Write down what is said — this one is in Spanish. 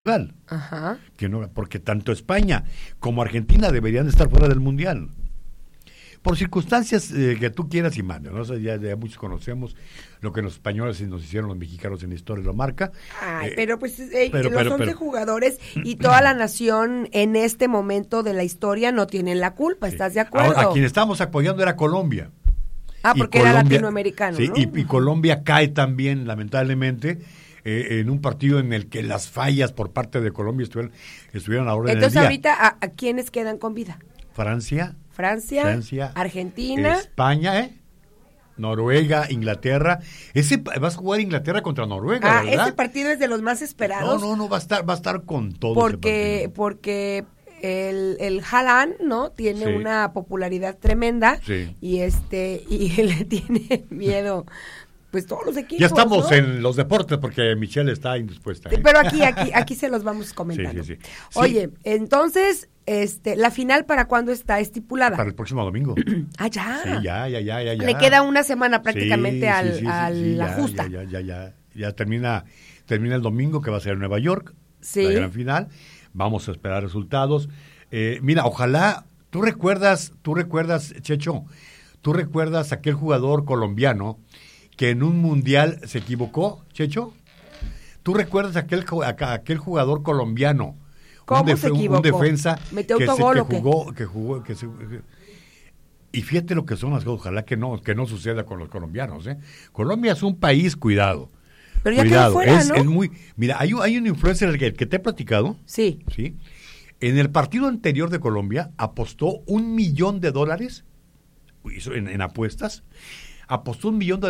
Ajá. Que no, porque tanto España como Argentina deberían estar fuera del Mundial. Por circunstancias que tú quieras y mandes, ¿no? O sea, ya muchos conocemos lo que los españoles nos hicieron los mexicanos en la historia, lo marca. Pero los 11 jugadores y toda la nación en este momento de la historia no tienen la culpa, Sí. ¿estás de acuerdo? Ahora, a quien estábamos apoyando era Colombia. Porque era latinoamericano, sí, ¿no? y Colombia cae también, lamentablemente, en un partido en el que las fallas por parte de Colombia estuvieron a orden del día. Entonces, ahorita, ¿a quiénes quedan con vida? Francia, Argentina, España, Noruega, Inglaterra. Vas a jugar Inglaterra contra Noruega, ¿verdad? ese partido es de los más esperados. No, va a estar con todo. Porque el Haaland, ¿no? Tiene una popularidad tremenda. Sí. Y le tiene miedo, pues todos los equipos. Ya estamos, ¿no?, en los deportes porque Michelle está indispuesta. Pero aquí se los vamos comentando. Sí. Oye, entonces, ¿la final para cuándo está estipulada? Para el próximo domingo. Ya. Sí, ya. Le queda una semana prácticamente a la justa. Ya termina el domingo, que va a ser en Nueva York. Sí. La gran final. Vamos a esperar resultados. Mira, ojalá, tú recuerdas, Checho, tú recuerdas aquel jugador colombiano que en un mundial se equivocó, Checho. ¿Tú recuerdas aquel jugador colombiano? ¿Cómo se equivocó? Un defensa ¿Metió autogol o que jugó. Y fíjate lo que son las cosas, ojalá que no suceda con los colombianos, ¿eh? Colombia es un país, cuidado. Pero ya quedó fuera, ¿no? Es muy... Mira, hay un influencer que te he platicado. Sí. En el partido anterior de Colombia apostó $1 millón en apuestas. Apostó $1 millón